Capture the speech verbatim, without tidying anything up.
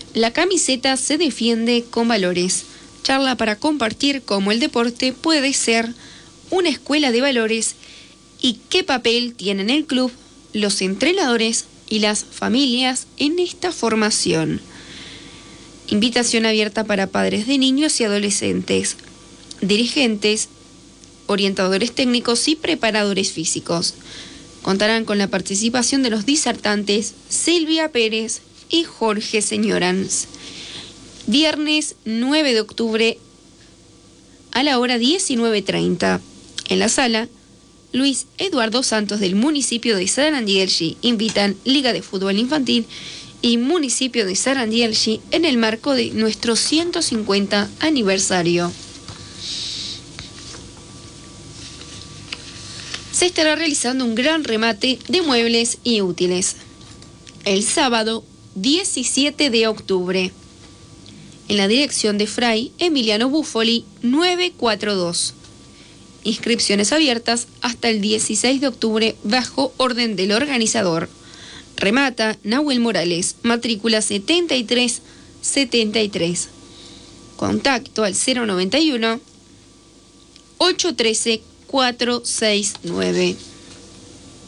La camiseta se defiende con valores. Charla para compartir cómo el deporte puede ser una escuela de valores y qué papel tienen el club, los entrenadores y las familias en esta formación. Invitación abierta para padres de niños y adolescentes, dirigentes, orientadores técnicos y preparadores físicos. Contarán con la participación de los disertantes Silvia Pérez y Jorge Señorans. Viernes nueve de octubre a la hora diecinueve treinta. En la sala, Luis Eduardo Santos del municipio de Sarandí invitan Liga de Fútbol Infantil y municipio de Sarandí en el marco de nuestro ciento cincuenta aniversario. Se estará realizando un gran remate de muebles y útiles el sábado diecisiete de octubre en la dirección de Fray Emiliano Buffoli novecientos cuarenta y dos. Inscripciones abiertas hasta el dieciséis de octubre bajo orden del organizador. Remata Nahuel Morales, matrícula setenta y tres setenta y tres. Contacto al cero noventa y uno, ochocientos trece, cuatrocientos sesenta y nueve.